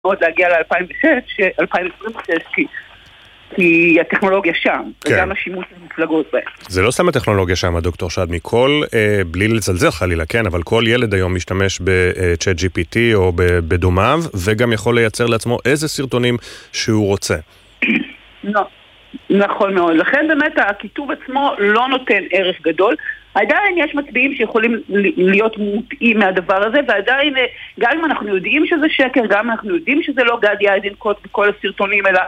מאוד להגיע ל-2026, כי הטכנולוגיה שם, כן. וגם השימוש במפלגות בהן. זה לא סתם הטכנולוגיה שם, דוקטור שדמי, בלי לצלצל חלילה, כן, אבל כל ילד היום משתמש ב-Chat GPT או בדומיו, וגם יכול לייצר לעצמו איזה סרטונים שהוא רוצה. לא. נכון מאוד, לכן באמת הכיתוב עצמו לא נותן ערך גדול, עדיין יש מצביעים שיכולים להיות מוטעים מהדבר הזה, ועדיין גם אם אנחנו יודעים שזה שקר, גם אם אנחנו יודעים שזה לא גדי איזנקוט בכל הסרטונים, אלא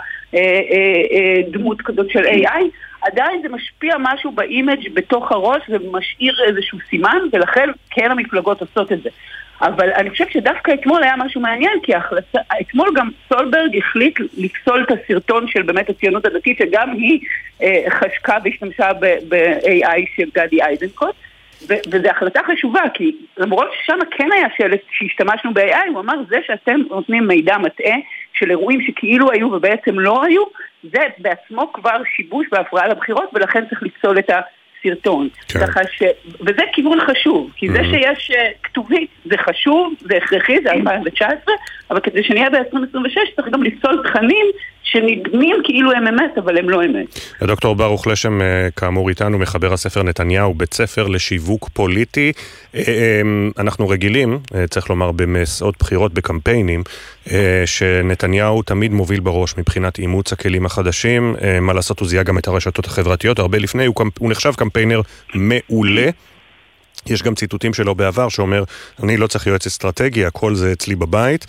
דמות כזאת של AI, עדיין זה משפיע משהו באימג' בתוך הראש ומשאיר איזשהו סימן, ולכן כן המפלגות עושות את זה. אבל אני חושב שדווקא אתמול היה משהו מעניין, כי אתמול גם סולברג החליט לפסול את הסרטון של באמת הציונות הדתית, שגם היא חשקה והשתמשה ב-AI של גדי איזנקוט, וזו החלטה חשובה, כי למרות ששם כן היה שלט שהשתמשנו ב-AI, הוא אמר, זה שאתם נותנים מידע מטעה של אירועים שכאילו היו ובעצם לא היו, זה בעצמו כבר שיבוש והפרעה לבחירות, ולכן צריך לפסול את הסרטון. כן. וזה כיוון חשוב, כי זה שיש כתובית, זה חשוב, זה הכרחי, זה 2019, אבל כדי שנהיה ב-2026 צריך גם לפסול תכנים שנדמים כאילו הם אמת, אבל הם לא אמת. הדוקטור ברוך לשם, כאמור איתנו, מחבר הספר נתניהו, בית ספר לשיווק פוליטי. אנחנו רגילים, צריך לומר, במסעות בחירות, בקמפיינים, שנתניהו תמיד מוביל בראש מבחינת אימוץ הכלים החדשים. מה לעשות, הוא זיהה גם את הרשתות החברתיות. הרבה לפני, הוא נחשב קמפיינר מעולה. יש גם ציטוטים שלו בעבר שאומר, אני לא צריך יועץ אסטרטגי, הכל זה אצלי בבית.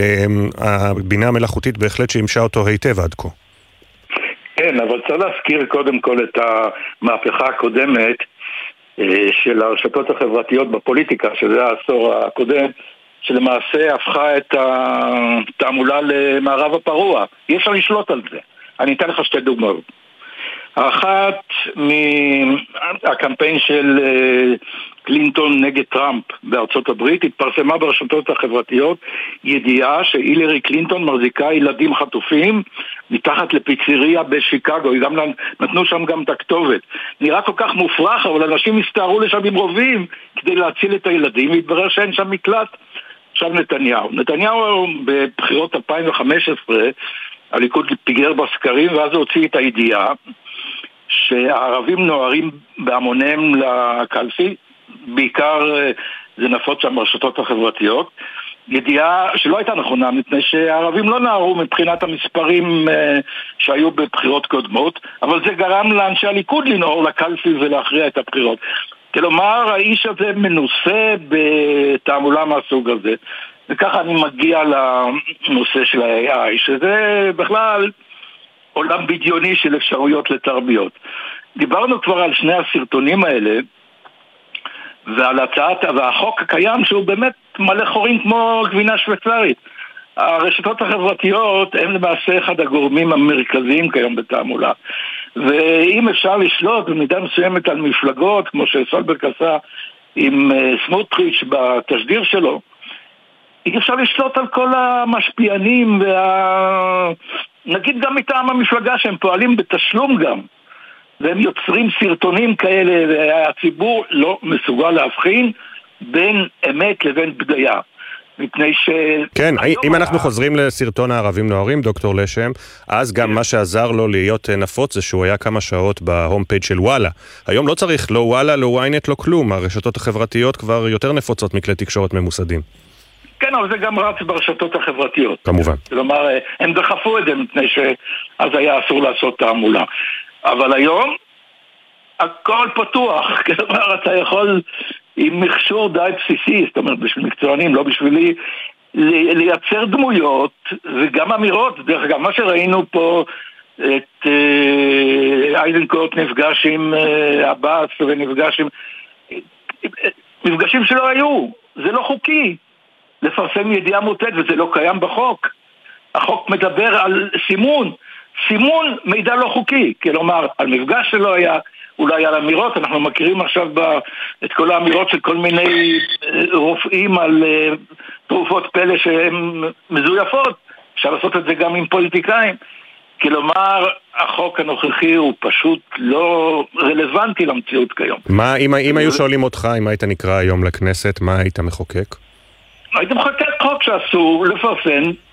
הבינה המלאכותית בהחלט שהמשה אותו היטב עד כה. כן, אבל צריך להזכיר קודם כל את המהפכה הקודמת של הרשתות החברתיות בפוליטיקה, שזה העשור הקודם, שלמעשה הפכה את התעמולה למערב הפרוע. אי אפשר לשלוט על זה. אני אתן לך שתי דוגמאות. האחת מהקמפיין של קלינטון נגד טראמפ בארצות הברית, התפרסמה ברשתות החברתיות ידיעה שהילרי קלינטון מחזיקה ילדים חטופים מתחת לפיצריה בשיקגו, גם נתנו שם גם את הכתובת. נראה כל כך מופרך, אבל אנשים הסתערו לשם עם רובים כדי להציל את הילדים, והתברר שאין שם מקלט. עכשיו נתניהו בבחירות 2015 הליכוד פיגר בסקרים, ואז הוא הוציא את הידיעה שהערבים נוערים בהמוניהם לקלפי, בעיקר זה נפוץ שם ברשתות החברתיות, ידיעה שלא הייתה נכונה, מפני שהערבים לא נערו מבחינת המספרים שהיו בבחירות קודמות, אבל זה גרם לאנשי הליכוד לנעור לקלפי ולהכריע את הבחירות. כלומר, האיש הזה מנוסה בתעמולה מהסוג הזה, וככה אני מגיע לנושא של ה-AI, שזה בכלל עולם בדיוני של אפשרויות לתרביות. דיברנו כבר על שני הסרטונים האלה, ועל והחוק הקיים שהוא באמת מלא חורים כמו גבינה שוויצרית. הרשתות החברתיות הן למעשה אחד הגורמים המרכזיים כיום בתעמולה. ואם אפשר לשלוט במידה מסוימת על מפלגות, כמו שסולברג עשה עם סמוטריץ' בתשדיר שלו, אי אפשר לשלוט על כל המשפיענים נגיד גם מטעם המפלגה שהם פועלים בתשלום גם, והם יוצרים סרטונים כאלה, והציבור לא מסוגל להבחין בין אמת לבין בדיה. מפני ש... כן, אם אנחנו חוזרים לסרטון הערבים נוערים, דוקטור לשם, אז גם מה שעזר לו להיות נפוץ זה שהוא היה כמה שעות בהום פייג' של וואלה. היום לא צריך לא וואלה, לא וויינט, לא כלום. הרשתות החברתיות כבר יותר נפוצות מכלי תקשורת ממוסדים. כן, אבל זה גם רץ ברשתות החברתיות. כמובן. כלומר, הם דחפו את זה מפני שאז היה אסור לעשות תעמולה. אבל היום הכל פתוח. כלומר, אתה יכול עם מכשור די בסיסי, זאת אומרת, בשביל מקצוענים, לא בשבילי, לייצר דמויות וגם אמירות. דרך אגב, מה שראינו פה, את איזנקוט נפגש עם עבאס ונפגש עם... מפגשים שלא היו. זה לא חוקי. לפרסם ידיעה מוטעת, וזה לא קיים בחוק. החוק מדבר על סימון מידע לא חוקי, כלומר, על מפגש שלא היה, אולי על אמירות, אנחנו מכירים עכשיו את כל האמירות של כל מיני רופאים על תרופות פלא שהן מזויפות, אפשר לעשות את זה גם עם פוליטיקאים, כלומר, החוק הנוכחי הוא פשוט לא רלוונטי למציאות כיום. מה, אם היו שואלים אותך, אם היית נקרא היום לכנסת, מה היית מחוקק? הייתי מחוקק חוק שאסור לפרסם